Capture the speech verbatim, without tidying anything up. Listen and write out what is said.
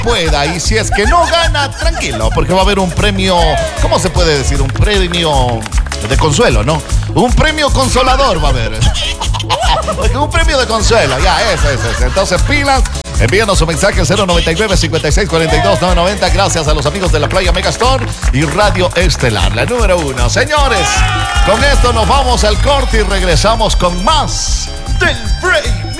pueda, y si es que no gana, tranquilo, porque va a haber un premio, ¿cómo se puede decir? Un premio de consuelo, ¿no? Un premio consolador va a haber. Un premio de consuelo, ya, ese, ese, ese. Entonces, pilas, envíanos un mensaje al cero noventa y nueve, cincuenta y seis, cuarenta y dos, novecientos noventa. Gracias a los amigos de la Playa Megastore y Radio Estelar, la número uno. Señores, con esto nos vamos al corte y regresamos con más del Break